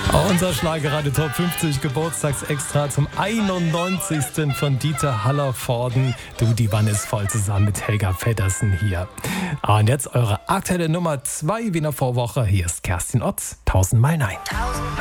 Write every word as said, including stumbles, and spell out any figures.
Unser Schlagerradio Top fünfzig Geburtstagsextra zum einundneunzigsten von Dieter Hallervorden. Du, die Wanne ist voll, zusammen mit Helga Feddersen hier. Und jetzt eure aktuelle Nummer zwei wie in der Vorwoche. Hier ist Kerstin Otz, tausendmal nein.